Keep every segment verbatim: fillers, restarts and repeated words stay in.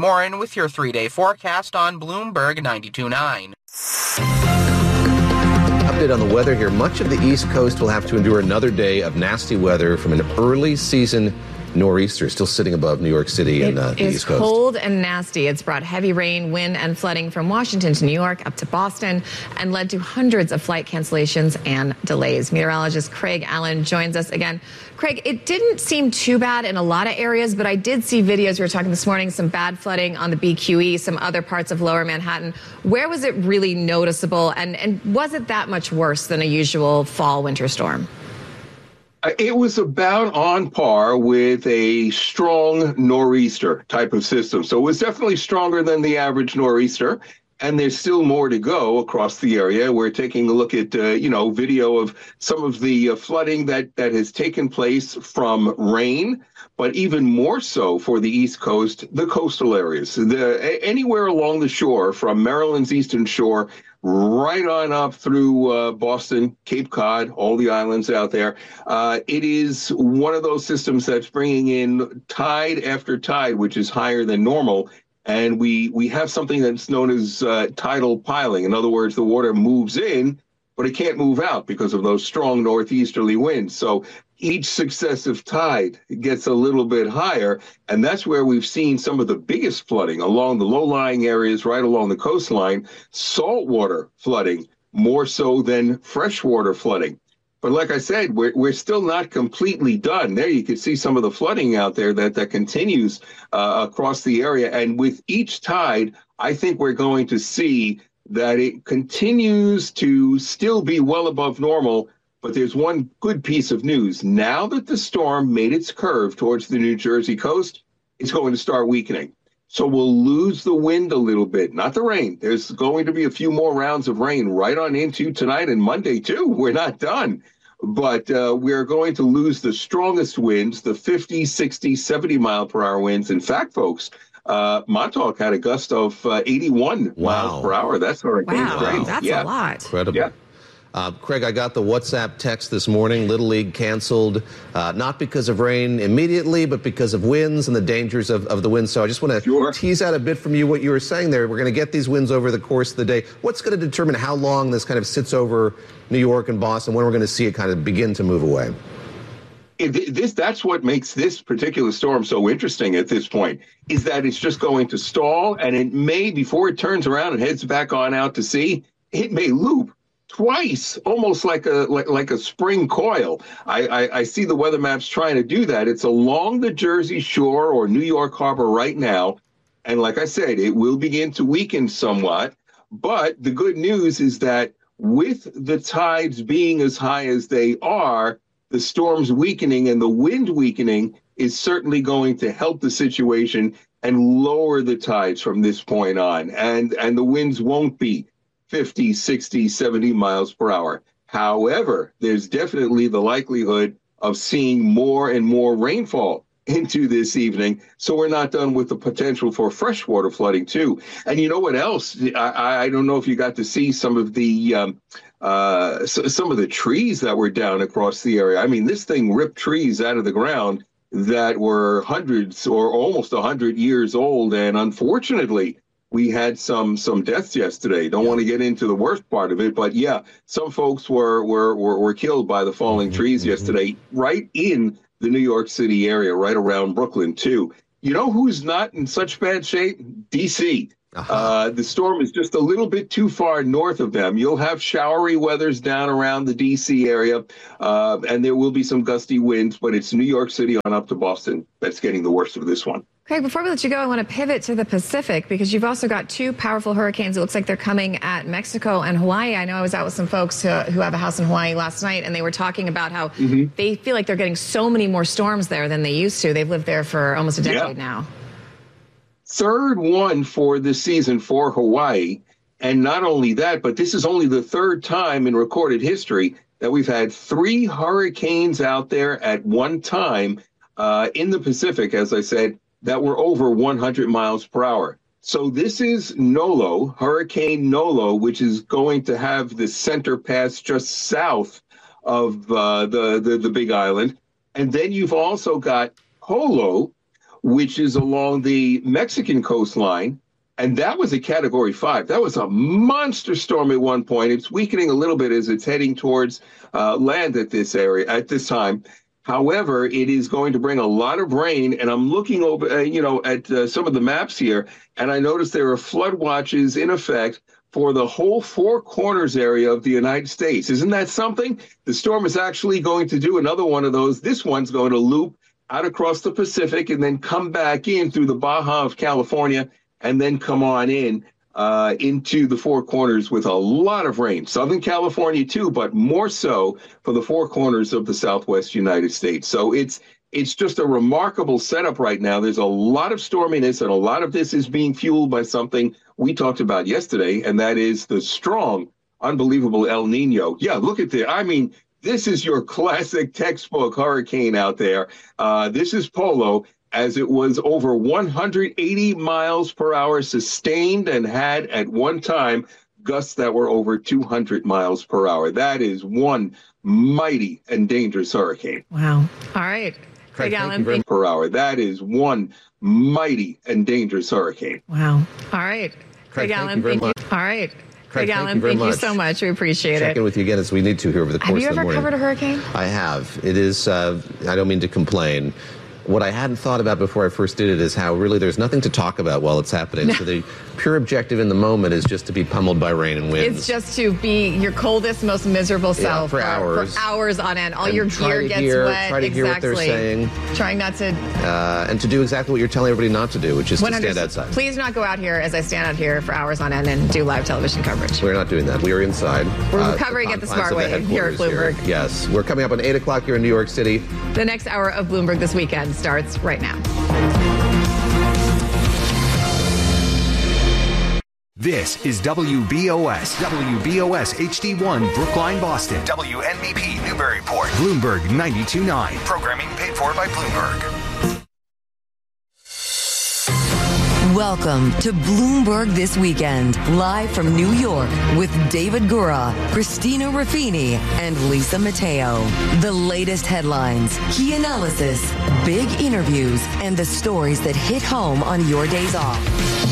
Morin with your three-day forecast on Bloomberg ninety-two point nine. Update on the weather here. Much of the East Coast will have to endure another day of nasty weather from an early season nor'easter, still sitting above New York City and uh, the East Coast. It's cold and nasty. It's brought heavy rain, wind, and flooding from Washington to New York up to Boston and led to hundreds of flight cancellations and delays. Meteorologist Craig Allen joins us again. Craig, it didn't seem too bad in a lot of areas, but I did see videos. We were talking this morning, some bad flooding on the B Q E, some other parts of lower Manhattan. Where was it really noticeable, and, and was it that much worse than a usual fall winter storm? It was about on par with a strong nor'easter type of system. So it was definitely stronger than the average nor'easter. And there's still more to go across the area. We're taking a look at, uh, you know, video of some of the uh, flooding that, that has taken place from rain, but even more so for the East Coast, the coastal areas. The, anywhere along the shore, from Maryland's eastern shore right on up through uh, Boston, Cape Cod, all the islands out there. Uh, it is one of those systems that's bringing in tide after tide, which is higher than normal. And we, we have something that's known as uh, tidal piling. In other words, the water moves in, but it can't move out because of those strong northeasterly winds. So each successive tide gets a little bit higher, and that's where we've seen some of the biggest flooding along the low-lying areas, right along the coastline, saltwater flooding more so than freshwater flooding. But like I said, we're, we're still not completely done. There you can see some of the flooding out there that, that continues uh, across the area. And with each tide, I think we're going to see that it continues to still be well above normal. But there's one good piece of news. Now that the storm made its curve towards the New Jersey coast, it's going to start weakening. So we'll lose the wind a little bit, not the rain. There's going to be a few more rounds of rain right on into tonight and Monday, too. We're not done. But uh, we're going to lose the strongest winds, the fifty, sixty, seventy mile per hour winds. In fact, folks, uh, Montauk had a gust of uh, eighty-one wow. miles per hour. That's hurricane wow. strength. That's yeah. a lot. Incredible. Yeah. Uh, Craig, I got the WhatsApp text this morning. Little League canceled, uh, not because of rain immediately, but because of winds and the dangers of, of the winds. So I just want to sure. tease out a bit from you what you were saying there. We're going to get these winds over the course of the day. What's going to determine how long this kind of sits over New York and Boston, when we're going to see it kind of begin to move away? It, this that's what makes this particular storm so interesting at this point, is that it's just going to stall, and it may, before it turns around and heads back on out to sea, it may loop twice, almost like a like, like a spring coil. I, I, I see the weather maps trying to do that. It's along the Jersey Shore or New York Harbor right now. And like I said, it will begin to weaken somewhat. But the good news is that with the tides being as high as they are, the storm's weakening and the wind weakening is certainly going to help the situation and lower the tides from this point on. And, and the winds won't be fifty, sixty, seventy miles per hour. However, there's definitely the likelihood of seeing more and more rainfall into this evening. So we're not done with the potential for freshwater flooding, too. And you know what else? I, I don't know if you got to see some of the um, uh, some of the trees that were down across the area. I mean, this thing ripped trees out of the ground that were hundreds or almost one hundred years old. And unfortunately, we had some some deaths yesterday. Don't want to get into the worst part of it, but yeah, some folks were were were, were killed by the falling mm-hmm. trees yesterday, right in the New York City area, right around Brooklyn too. You know who's not in such bad shape? D C. Uh-huh. Uh, the storm is just a little bit too far north of them. You'll have showery weathers down around the D C area, uh, and there will be some gusty winds, but it's New York City on up to Boston that's getting the worst of this one. Craig, before we let you go, I want to pivot to the Pacific because you've also got two powerful hurricanes. It looks like they're coming at Mexico and Hawaii. I know I was out with some folks who, who have a house in Hawaii last night, and they were talking about how mm-hmm. they feel like they're getting so many more storms there than they used to. They've lived there for almost a decade yeah. now. Third one for this season for Hawaii. And not only that, but this is only the third time in recorded history that we've had three hurricanes out there at one time uh, in the Pacific, as I said, that were over one hundred miles per hour. So this is Nolo, Hurricane Nolo, which is going to have the center pass just south of uh, the, the, the Big Island. And then you've also got Polo, which is along the Mexican coastline. And that was a category five. That was a monster storm at one point. It's weakening a little bit as it's heading towards uh, land at this area at this time. However, it is going to bring a lot of rain. And I'm looking over, uh, you know, at uh, some of the maps here, and I noticed there are flood watches in effect for the whole Four Corners area of the United States. Isn't that something? The storm is actually going to do another one of those. This one's going to loop out across the Pacific and then come back in through the Baja of California, and then come on in uh, into the Four Corners with a lot of rain. Southern California, too, but more so for the Four Corners of the Southwest United States. So it's it's just a remarkable setup right now. There's a lot of storminess, and a lot of this is being fueled by something we talked about yesterday, and that is the strong, unbelievable El Nino. Yeah, look at this. I mean, this is your classic textbook hurricane out there. Uh, this is Polo, as it was over one hundred eighty miles per hour sustained and had at one time gusts that were over two hundred miles per hour. That is one mighty and dangerous hurricane. Wow. All right. Craig, Craig Allen, thank per hour. That is one mighty and dangerous hurricane. Wow. All right. Craig, Craig Allen, thank you very thank much. you. All right. Craig, Craig thank Allen, you very thank you much. so much. We appreciate Check it. in with you again as we need to here over the course Have you of the ever morning. covered a hurricane? I have. It is, uh, I don't mean to complain. What I hadn't thought about before I first did it is how really there's nothing to talk about while it's happening. No. So the pure objective in the moment is just to be pummeled by rain and winds. It's just to be your coldest, most miserable self yeah, for, for hours. For hours on end. All and your gear gets hear, wet. Try to exactly. hear what they're saying. Trying not to. Uh, and to do exactly what you're telling everybody not to do, which is to stand percent outside. Please not go out here as I stand out here for hours on end and do live television coverage. We're not doing that. We are inside. We're uh, covering the it the confines smart of way here at Bloomberg. Here. Yes. We're coming up on eight o'clock here in New York City. The next hour of Bloomberg This Weekend starts right now. This is W B O S, W B O S H D one, Brookline, Boston. W N B P, Newburyport. Bloomberg ninety-two point nine. Programming paid for by Bloomberg. Welcome to Bloomberg This Weekend, live from New York with David Gura, Christina Ruffini, and Lisa Mateo. The latest headlines, key analysis, big interviews, and the stories that hit home on your days off.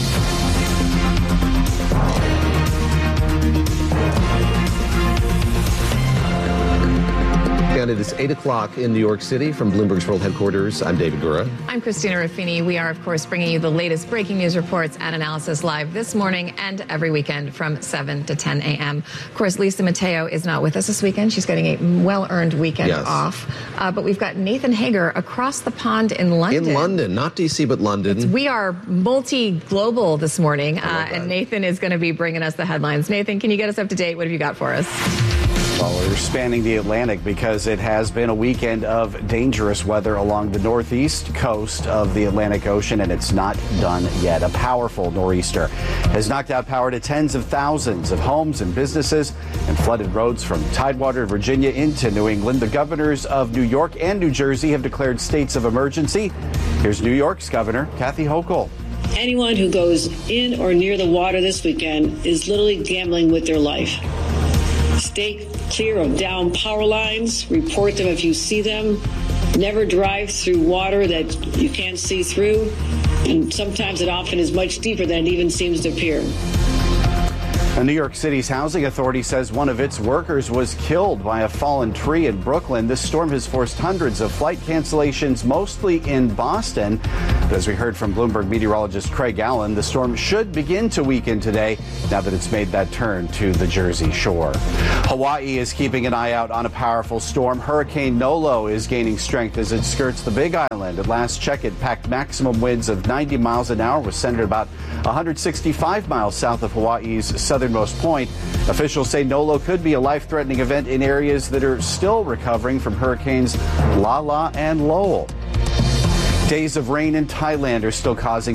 And it is eight o'clock in New York City from Bloomberg's World Headquarters. I'm David Gura. I'm Christina Ruffini. We are, of course, bringing you the latest breaking news reports and analysis live this morning and every weekend from seven to ten a.m. Of course, Lisa Mateo is not with us this weekend. She's getting a well-earned weekend yes. off. Uh, but we've got Nathan Hager across the pond in London. In London, not D C, but London. It's, we are multi-global this morning, uh, and Nathan is going to be bringing us the headlines. Nathan, can you get us up to date? What have you got for us? Well, we're spanning the Atlantic because it has been a weekend of dangerous weather along the northeast coast of the Atlantic Ocean, and it's not done yet. A powerful nor'easter has knocked out power to tens of thousands of homes and businesses and flooded roads from Tidewater, Virginia into New England. The governors of New York and New Jersey have declared states of emergency. Here's New York's Governor Kathy Hochul. Anyone who goes in or near the water this weekend is literally gambling with their life. Stay clear of down power lines. Report them if you see them. Never drive through water that you can't see through. And sometimes it often is much deeper than it even seems to appear. The New York City's housing authority says one of its workers was killed by a fallen tree in Brooklyn. This storm has forced hundreds of flight cancellations, mostly in Boston. But as we heard from Bloomberg meteorologist Craig Allen, the storm should begin to weaken today now that it's made that turn to the Jersey Shore. Hawaii is keeping an eye out on a powerful storm. Hurricane Nolo is gaining strength as it skirts the Big Island. At last check, it packed maximum winds of ninety miles an hour, was centered about one hundred sixty-five miles south of Hawaii's southernmost point. Officials say Nolo could be a life-threatening event in areas that are still recovering from hurricanes Lala and Lowell. Days of rain in Thailand are still causing